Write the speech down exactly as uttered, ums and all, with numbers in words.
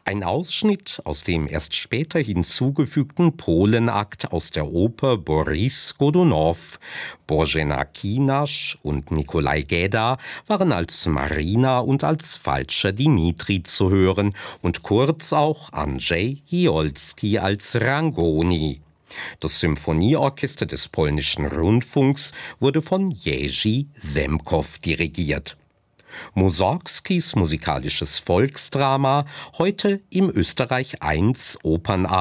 Ein Ausschnitt aus dem erst später hinzugefügten Polenakt aus der Oper Boris Godunow. Bożena Kinasz und Nikolai Geda waren als Marina und als falscher Dimitri zu hören und kurz auch Andrzej Hiolski als Rangoni. Das Symphonieorchester des polnischen Rundfunks wurde von Jerzy Semkow dirigiert. Mussorgskis musikalisches Volksdrama, heute im Österreich eins Opernabend